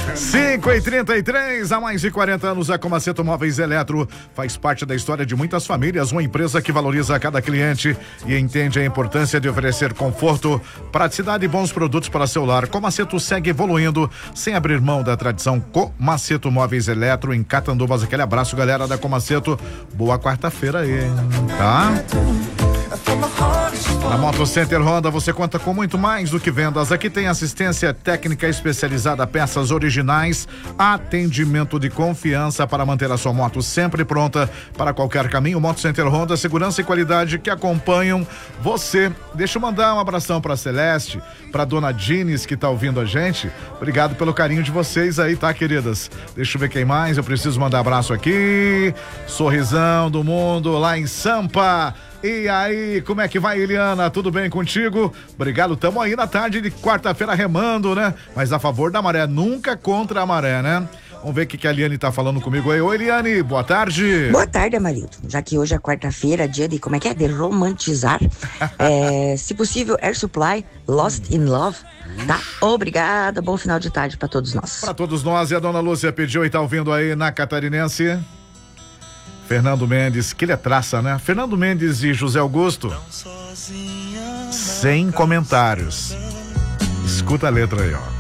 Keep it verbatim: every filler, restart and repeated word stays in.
cinco e trinta e três, há mais de quarenta anos a Comaceto Móveis Eletro faz parte da história de muitas famílias, uma empresa que valoriza cada cliente e entende a importância de oferecer conforto, praticidade e bons produtos para seu lar. Comaceto segue evoluindo sem abrir mão da tradição. Comaceto Móveis Eletro em Catanduvas. Aquele abraço, galera da Comaceto. Boa quarta-feira aí, tá? Na Moto Center Honda você conta com muito mais do que vendas. Aqui tem assistência técnica especializada, peças originais, atendimento de confiança para manter a sua moto sempre pronta para qualquer caminho. Moto Center Honda, segurança e qualidade que acompanham você. Deixa eu mandar um abração para Celeste, para dona Dines que tá ouvindo a gente. Obrigado pelo carinho de vocês aí, tá, queridas? Deixa eu ver quem mais. Eu preciso mandar abraço aqui. Sorrisão do mundo lá em Sampa. E aí, como é que vai, Eliana? Tudo bem contigo? Obrigado, tamo aí na tarde de quarta-feira remando, né? Mas a favor da maré, nunca contra a maré, né? Vamos ver o que, que a Eliane tá falando comigo aí. Oi, Eliane, boa tarde. Boa tarde, Amarildo. Já que hoje é quarta-feira, dia de, como é que é? De romantizar. é, se possível, Air Supply, Lost in Love, tá? Obrigada, bom final de tarde pra todos nós. Pra todos nós, e a dona Lúcia pediu e tá ouvindo aí na Catarinense. Fernando Mendes, que letraça, né? Fernando Mendes e José Augusto. Sem comentários. Escuta a letra aí, ó.